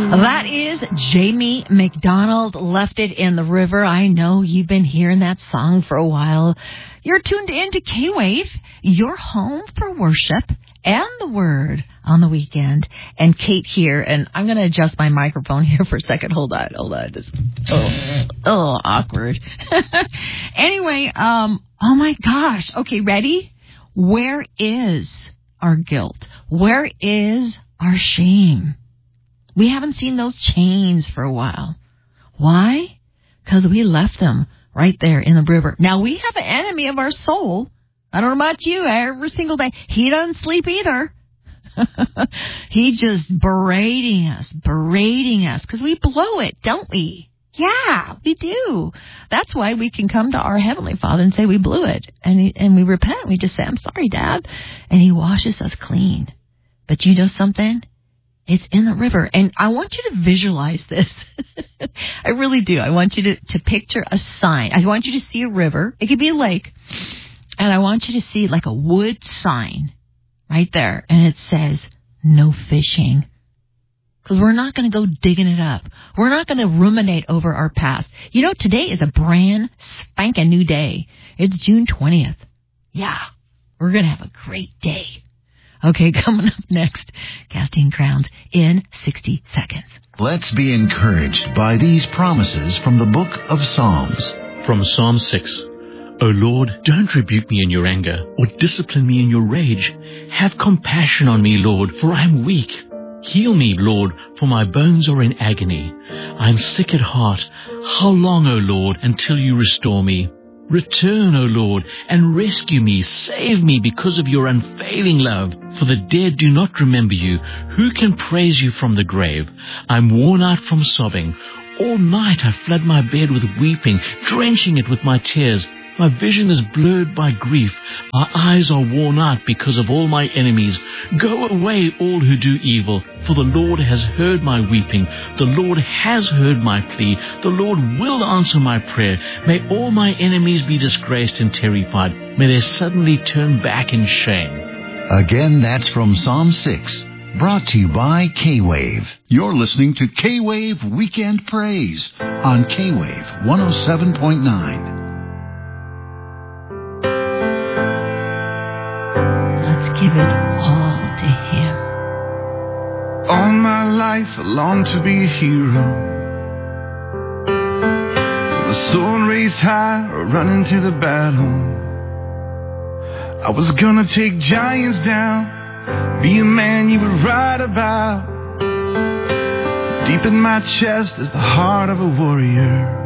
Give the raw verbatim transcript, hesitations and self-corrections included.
That is Jamie McDonald, Left It in the River. I know you've been hearing that song for a while. You're tuned into K-Wave, your home for worship and the Word on the weekend. And Kate here, and I'm going to adjust my microphone here for a second. Hold on, hold on. Just, oh, oh, awkward. Anyway, um, oh my gosh. Okay, ready? Where is our guilt? Where is our shame? We haven't seen those chains for a while. Why? Because we left them right there in the river. Now, we have an enemy of our soul. I don't know about you, every single day. He doesn't sleep either. He just berating us, berating us, because we blow it, don't we? Yeah, we do. That's why we can come to our Heavenly Father and say we blew it. And, he, and we repent. We just say, I'm sorry, Dad. And He washes us clean. But you know something? It's in the river. And I want you to visualize this. I really do. I want you to, to picture a sign. I want you to see a river. It could be a lake. And I want you to see like a wood sign right there. And it says, no fishing. Because we're not going to go digging it up. We're not going to ruminate over our past. You know, today is a brand spanking new day. It's June twentieth. Yeah, we're going to have a great day. Okay, coming up next, Casting Crowns in sixty seconds. Let's be encouraged by these promises from the book of Psalms. From Psalm six. O Lord, don't rebuke me in your anger, or discipline me in your rage. Have compassion on me, Lord, for I am weak. Heal me, Lord, for my bones are in agony. I am sick at heart. How long, O Lord, until you restore me? Return, O Lord, and rescue me. Save me because of your unfailing love. For the dead do not remember you. Who can praise you from the grave? I'm worn out from sobbing. All night I flood my bed with weeping, drenching it with my tears. My vision is blurred by grief. My eyes are worn out because of all my enemies. Go away, all who do evil, for the Lord has heard my weeping. The Lord has heard my plea. The Lord will answer my prayer. May all my enemies be disgraced and terrified. May they suddenly turn back in shame. Again, that's from Psalm six, brought to you by K-Wave. You're listening to K-Wave Weekend Praise on K-Wave one oh seven point nine. Give it all to Him. All my life I long to be a hero. With a sword raised high or run into the battle. I was gonna take giants down, be a man you would write about. Deep in my chest is the heart of a warrior.